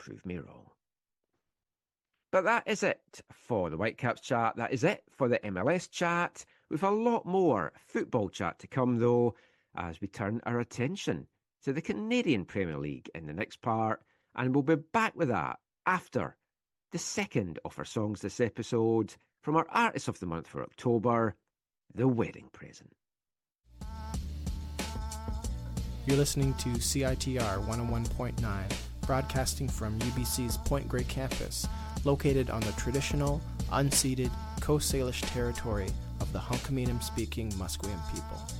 prove me wrong. But that is it for the Whitecaps chat. That is it for the MLS chat. We've a lot more football chat to come, though, as we turn our attention to the Canadian Premier League in the next part. And we'll be back with that after the second of our songs this episode from our Artist of the Month for October, The Wedding Present. You're listening to CITR 101.9, broadcasting from UBC's Point Grey campus, located on the traditional, unceded Coast Salish territory of the Hunkaminam-speaking Musqueam people.